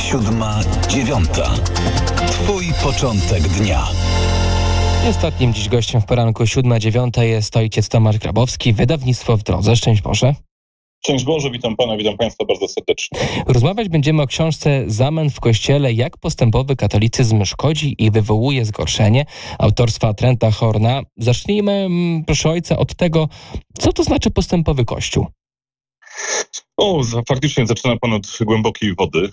7:09. Twój początek dnia. I ostatnim dziś gościem w poranku 7:09 jest ojciec Tomasz Grabowski, wydawnictwo W Drodze. Szczęść Boże. Szczęść Boże, witam Pana, witam Państwa bardzo serdecznie. Rozmawiać będziemy o książce Zamęt w Kościele, jak postępowy katolicyzm szkodzi i wywołuje zgorszenie, autorstwa Trenta Horna. Zacznijmy, proszę ojca, od tego, co to znaczy postępowy Kościół. Faktycznie zaczyna Pan od głębokiej wody.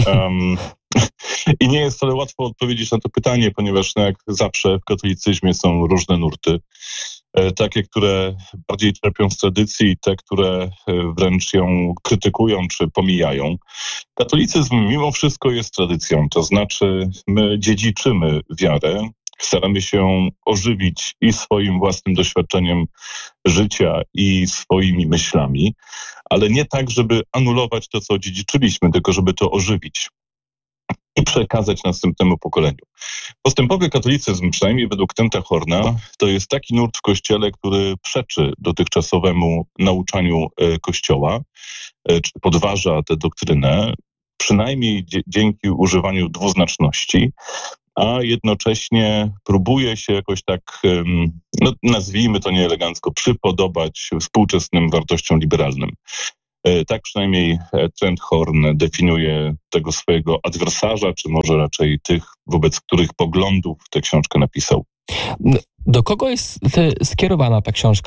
I nie jest wcale łatwo odpowiedzieć na to pytanie, ponieważ jak zawsze w katolicyzmie są różne nurty. Takie, które bardziej czerpią z tradycji i te, które wręcz ją krytykują czy pomijają. Katolicyzm mimo wszystko jest tradycją, to znaczy my dziedziczymy wiarę, staramy się ją ożywić i swoim własnym doświadczeniem życia i swoimi myślami, ale nie tak, żeby anulować to, co dziedziczyliśmy, tylko żeby to ożywić i przekazać następnemu pokoleniu. Postępowy katolicyzm, przynajmniej według Trenta Horna, to jest taki nurt w Kościele, który przeczy dotychczasowemu nauczaniu Kościoła, czy podważa tę doktrynę, przynajmniej dzięki używaniu dwuznaczności, a jednocześnie próbuje się jakoś tak, nazwijmy to nieelegancko, przypodobać współczesnym wartościom liberalnym. Tak przynajmniej Trent Horn definiuje tego swojego adwersarza, czy może raczej tych, wobec których poglądów tę książkę napisał. Do kogo jest skierowana ta książka?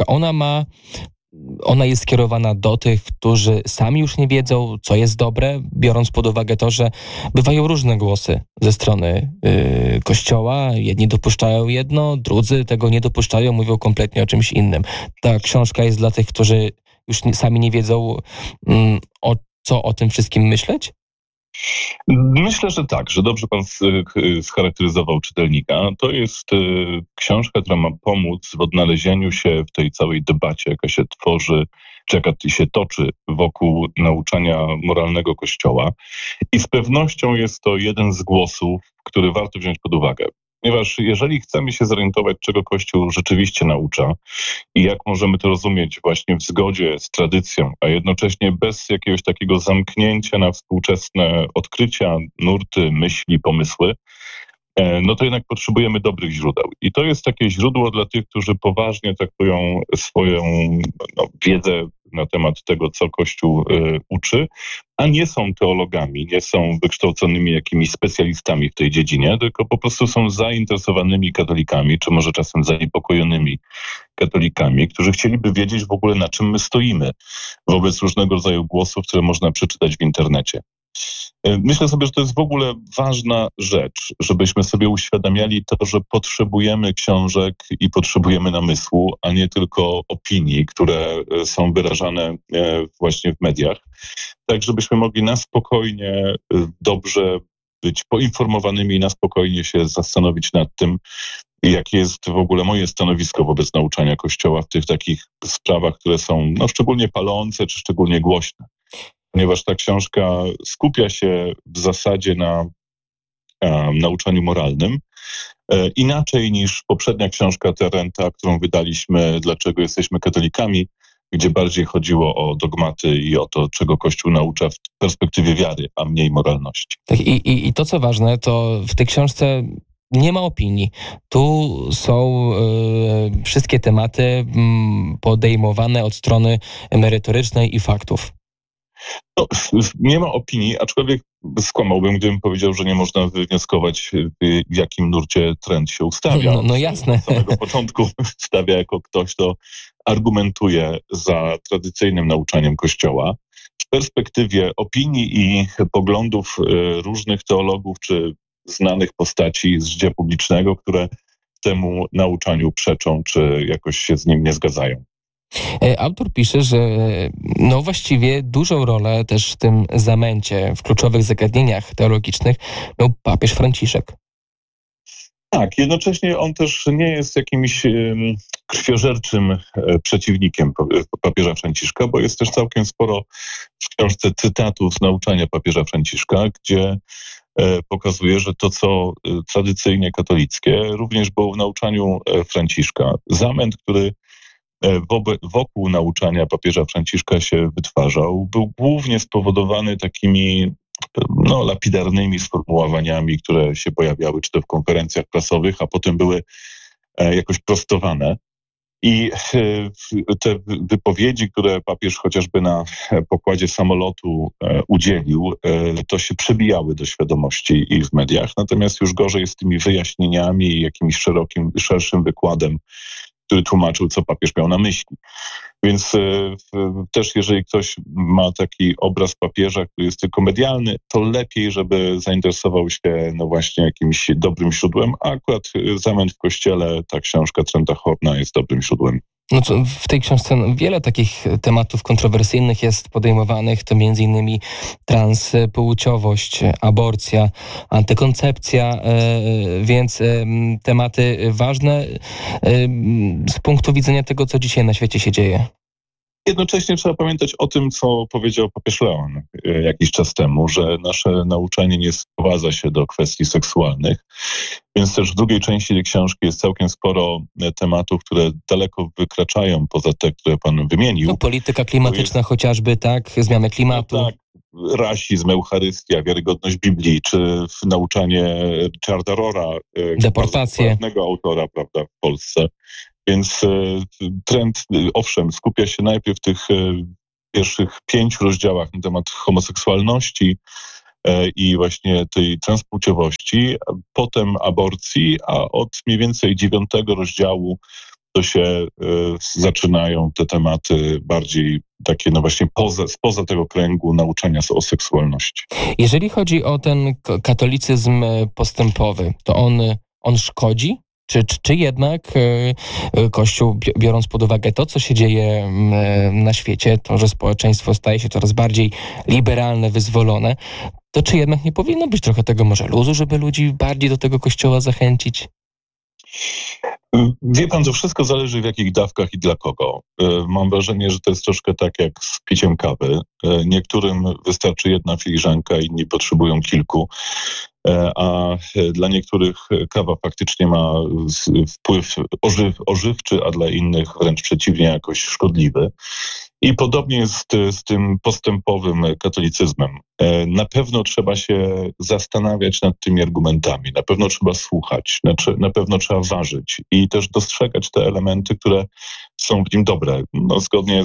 Ona jest skierowana do tych, którzy sami już nie wiedzą, co jest dobre, biorąc pod uwagę to, że bywają różne głosy ze strony Kościoła. Jedni dopuszczają jedno, drudzy tego nie dopuszczają, mówią kompletnie o czymś innym. Ta książka jest dla tych, którzy już sami nie wiedzą, co o tym wszystkim myśleć? Myślę, że tak, że dobrze Pan scharakteryzował czytelnika. To jest książka, która ma pomóc w odnalezieniu się w tej całej debacie, jaka się tworzy, czy jaka się toczy wokół nauczania moralnego Kościoła. I z pewnością jest to jeden z głosów, który warto wziąć pod uwagę. Ponieważ jeżeli chcemy się zorientować, czego Kościół rzeczywiście naucza i jak możemy to rozumieć właśnie w zgodzie z tradycją, a jednocześnie bez jakiegoś takiego zamknięcia na współczesne odkrycia, nurty, myśli, pomysły, no to jednak potrzebujemy dobrych źródeł. I to jest takie źródło dla tych, którzy poważnie traktują swoją wiedzę na temat tego, co Kościół uczy, a nie są teologami, nie są wykształconymi jakimiś specjalistami w tej dziedzinie, tylko po prostu są zainteresowanymi katolikami, czy może czasem zaniepokojonymi katolikami, którzy chcieliby wiedzieć w ogóle, na czym my stoimy wobec różnego rodzaju głosów, które można przeczytać w internecie. Myślę sobie, że to jest w ogóle ważna rzecz, żebyśmy sobie uświadamiali to, że potrzebujemy książek i potrzebujemy namysłu, a nie tylko opinii, które są wyrażane właśnie w mediach, tak żebyśmy mogli na spokojnie, dobrze być poinformowanymi i na spokojnie się zastanowić nad tym, jakie jest w ogóle moje stanowisko wobec nauczania Kościoła w tych takich sprawach, które są szczególnie palące czy szczególnie głośne. Ponieważ ta książka skupia się w zasadzie na nauczaniu moralnym. Inaczej niż poprzednia książka Trenta, którą wydaliśmy Dlaczego jesteśmy katolikami, gdzie bardziej chodziło o dogmaty i o to, czego Kościół naucza w perspektywie wiary, a mniej moralności. Tak, i to, co ważne, to w tej książce nie ma opinii. Tu są wszystkie tematy podejmowane od strony merytorycznej i faktów. Nie ma opinii, aczkolwiek skłamałbym, gdybym powiedział, że nie można wywnioskować, w jakim nurcie Trent się ustawia. No jasne. Od samego początku stawia jako ktoś, kto argumentuje za tradycyjnym nauczaniem Kościoła. W perspektywie opinii i poglądów różnych teologów czy znanych postaci z życia publicznego, które temu nauczaniu przeczą, czy jakoś się z nim nie zgadzają. Autor pisze, że właściwie dużą rolę też w tym zamęcie, w kluczowych zagadnieniach teologicznych miał papież Franciszek. Tak, jednocześnie on też nie jest jakimś krwiożerczym przeciwnikiem papieża Franciszka, bo jest też całkiem sporo w książce cytatów z nauczania papieża Franciszka, gdzie pokazuje, że to, co tradycyjnie katolickie, również było w nauczaniu Franciszka. Zamęt, który wokół nauczania papieża Franciszka się wytwarzał, był głównie spowodowany takimi lapidarnymi sformułowaniami, które się pojawiały czy to w konferencjach prasowych, a potem były jakoś prostowane. I te wypowiedzi, które papież chociażby na pokładzie samolotu udzielił, to się przebijały do świadomości i w mediach. Natomiast już gorzej jest z tymi wyjaśnieniami i jakimś szerszym wykładem, który tłumaczył, co papież miał na myśli. Więc też jeżeli ktoś ma taki obraz papieża, który jest tylko medialny, to lepiej, żeby zainteresował się właśnie jakimś dobrym źródłem, a akurat Zamęt w kościele, ta książka Trenta Horna jest dobrym źródłem. No to w tej książce wiele takich tematów kontrowersyjnych jest podejmowanych, to m.in. transpłciowość, aborcja, antykoncepcja, więc tematy ważne z punktu widzenia tego, co dzisiaj na świecie się dzieje. Jednocześnie trzeba pamiętać o tym, co powiedział papież Leon jakiś czas temu, że nasze nauczanie nie sprowadza się do kwestii seksualnych. Więc też w drugiej części tej książki jest całkiem sporo tematów, które daleko wykraczają poza te, które pan wymienił. No, polityka klimatyczna chociażby, tak? Zmiany klimatu. No tak, rasizm, Eucharystia, wiarygodność Biblii, czy nauczanie Richarda Rora, deportacje. Bardzo autora, prawda, w Polsce. Więc trend, owszem, skupia się najpierw w tych pierwszych 5 rozdziałach na temat homoseksualności i właśnie tej transpłciowości, potem aborcji, a od mniej więcej 9 rozdziału to się zaczynają te tematy bardziej takie, no właśnie spoza tego kręgu nauczania o seksualności. Jeżeli chodzi o ten katolicyzm postępowy, to on szkodzi? Czy jednak Kościół, biorąc pod uwagę to, co się dzieje na świecie, to, że społeczeństwo staje się coraz bardziej liberalne, wyzwolone, to czy jednak nie powinno być trochę tego może luzu, żeby ludzi bardziej do tego Kościoła zachęcić? Wie pan, to wszystko zależy w jakich dawkach i dla kogo. Mam wrażenie, że to jest troszkę tak jak z piciem kawy. Niektórym wystarczy jedna filiżanka, inni potrzebują kilku. A dla niektórych kawa faktycznie ma wpływ ożywczy, a dla innych wręcz przeciwnie, jakoś szkodliwy. I podobnie jest z tym postępowym katolicyzmem. Na pewno trzeba się zastanawiać nad tymi argumentami, na pewno trzeba słuchać, na pewno trzeba ważyć i też dostrzegać te elementy, które są w nim dobre. No, zgodnie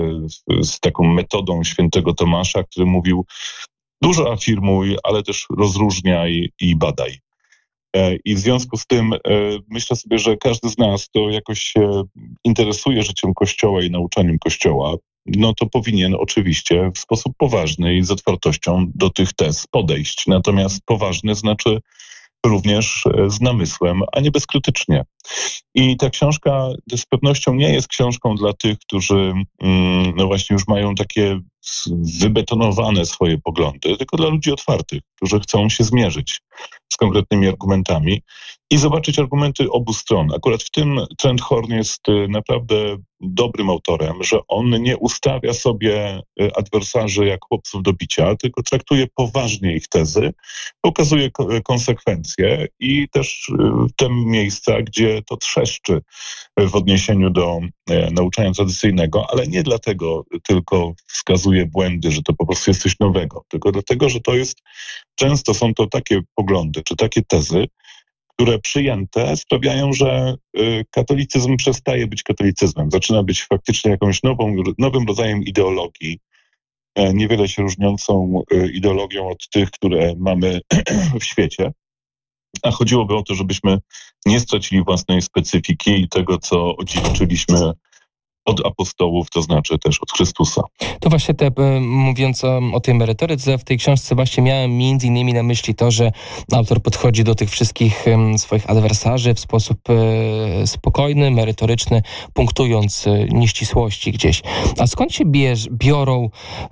z taką metodą świętego Tomasza, który mówił: dużo afirmuj, ale też rozróżniaj i badaj. I w związku z tym myślę sobie, że każdy z nas, kto jakoś się interesuje życiem Kościoła i nauczaniem Kościoła, no to powinien oczywiście w sposób poważny i z otwartością do tych tez podejść. Natomiast poważny znaczy również z namysłem, a nie bezkrytycznie. I ta książka z pewnością nie jest książką dla tych, którzy no właśnie już mają takie wybetonowane swoje poglądy, tylko dla ludzi otwartych, którzy chcą się zmierzyć z konkretnymi argumentami i zobaczyć argumenty obu stron. Akurat w tym Trent Horn jest naprawdę dobrym autorem, że on nie ustawia sobie adwersarzy jak chłopców do bicia, tylko traktuje poważnie ich tezy, pokazuje konsekwencje i też te miejsca, gdzie to trzeszczy w odniesieniu do nauczania tradycyjnego, ale nie dlatego tylko wskazuje błędy, że to po prostu jest coś nowego, tylko dlatego, że to jest, często są to takie poglądy czy takie tezy, które przyjęte sprawiają, że katolicyzm przestaje być katolicyzmem, zaczyna być faktycznie jakąś nowym rodzajem ideologii, niewiele się różniącą ideologią od tych, które mamy w świecie. A chodziłoby o to, żebyśmy nie stracili własnej specyfiki i tego, co odziedziczyliśmy od apostołów, to znaczy też od Chrystusa. To właśnie mówiąc o tej merytoryce, w tej książce właśnie miałem między innymi na myśli to, że autor podchodzi do tych wszystkich swoich adwersarzy w sposób spokojny, merytoryczny, punktując nieścisłości gdzieś. A skąd się biorą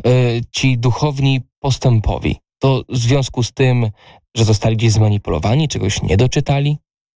ci duchowni postępowi? To w związku z tym, że zostali gdzieś zmanipulowani, czegoś nie doczytali?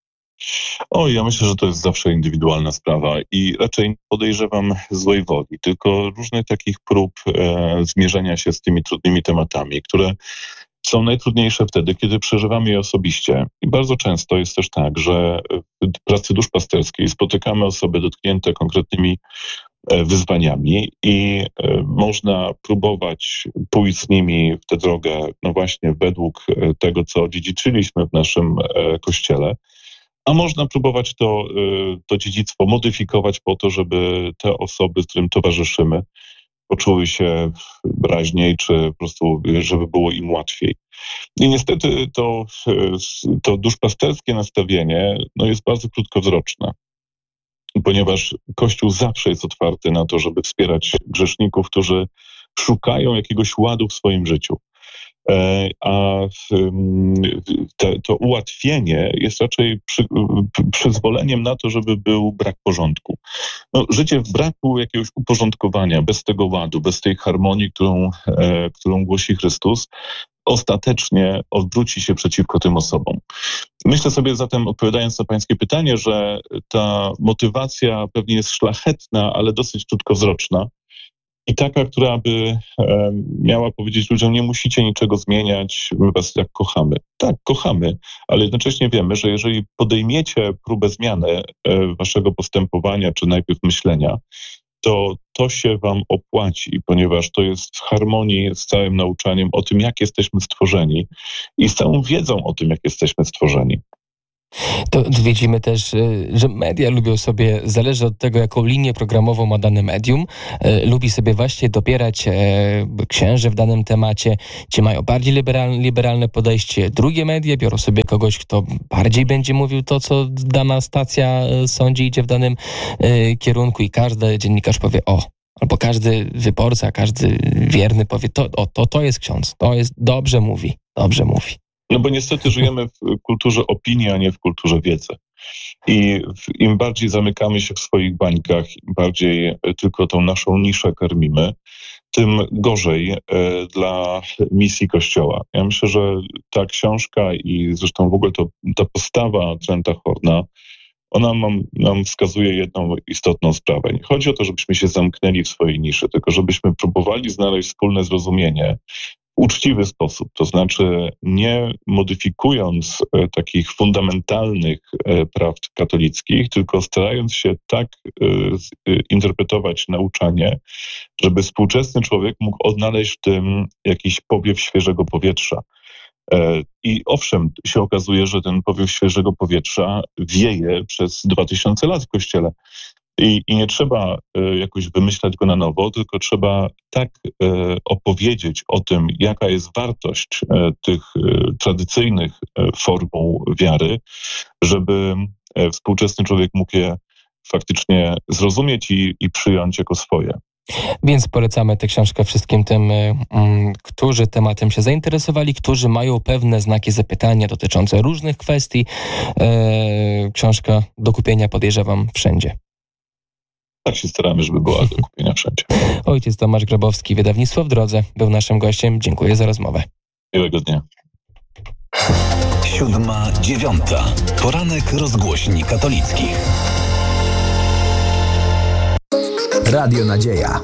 Ja myślę, że to jest zawsze indywidualna sprawa i raczej nie podejrzewam złej woli, tylko różnych takich prób zmierzenia się z tymi trudnymi tematami, które są najtrudniejsze wtedy, kiedy przeżywamy je osobiście. I bardzo często jest też tak, że w pracy duszpasterskiej spotykamy osoby dotknięte konkretnymi wyzwaniami i można próbować pójść z nimi w tę drogę, no właśnie według tego, co dziedziczyliśmy w naszym Kościele, a można próbować to dziedzictwo modyfikować po to, żeby te osoby, z którym towarzyszymy, poczuły się raźniej, czy po prostu, żeby było im łatwiej. I niestety to duszpasterskie nastawienie jest bardzo krótkowzroczne, ponieważ Kościół zawsze jest otwarty na to, żeby wspierać grzeszników, którzy szukają jakiegoś ładu w swoim życiu. A to ułatwienie jest raczej przyzwoleniem na to, żeby był brak porządku. Życie w braku jakiegoś uporządkowania, bez tego ładu, bez tej harmonii, którą głosi Chrystus, ostatecznie odwróci się przeciwko tym osobom. Myślę sobie zatem, odpowiadając na pańskie pytanie, że ta motywacja pewnie jest szlachetna, ale dosyć krótkowzroczna. I taka, która by miała powiedzieć ludziom, nie musicie niczego zmieniać, my was tak kochamy. Tak, kochamy, ale jednocześnie wiemy, że jeżeli podejmiecie próbę zmiany waszego postępowania, czy najpierw myślenia, to się wam opłaci, ponieważ to jest w harmonii z całym nauczaniem o tym, jak jesteśmy stworzeni i z całą wiedzą o tym, jak jesteśmy stworzeni. To widzimy też, że media lubią sobie, zależy od tego, jaką linię programową ma dane medium, lubi sobie właśnie dobierać księży w danym temacie. Ci mają bardziej liberalne podejście. Drugie media biorą sobie kogoś, kto bardziej będzie mówił to, co dana stacja sądzi, idzie w danym kierunku i każdy dziennikarz powie albo każdy wyborca, każdy wierny powie to jest ksiądz, to jest dobrze mówi. Bo niestety żyjemy w kulturze opinii, a nie w kulturze wiedzy. I im bardziej zamykamy się w swoich bańkach, im bardziej tylko tą naszą niszę karmimy, tym gorzej dla misji Kościoła. Ja myślę, że ta książka i zresztą w ogóle ta postawa Trenta Horna, ona nam wskazuje jedną istotną sprawę. Nie chodzi o to, żebyśmy się zamknęli w swojej niszy, tylko żebyśmy próbowali znaleźć wspólne zrozumienie uczciwy sposób, to znaczy nie modyfikując takich fundamentalnych praw katolickich, tylko starając się tak interpretować nauczanie, żeby współczesny człowiek mógł odnaleźć w tym jakiś powiew świeżego powietrza. I owszem, się okazuje, że ten powiew świeżego powietrza wieje przez 2000 lat w Kościele. I nie trzeba jakoś wymyślać go na nowo, tylko trzeba tak opowiedzieć o tym, jaka jest wartość tych tradycyjnych formuł wiary, żeby współczesny człowiek mógł je faktycznie zrozumieć i przyjąć jako swoje. Więc polecamy tę książkę wszystkim tym, którzy tematem się zainteresowali, którzy mają pewne znaki zapytania dotyczące różnych kwestii. Książka do kupienia, podejrzewam, wszędzie. Tak się staramy, żeby była do kupienia wszędzie. Ojciec Tomasz Grabowski, Wydawnictwo w Drodze, był naszym gościem. Dziękuję za rozmowę. Miłego dnia. 7:09. Poranek rozgłośni katolickich. Radio Nadzieja.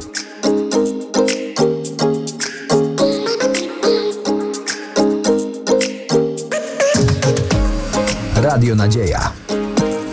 Radio Nadzieja.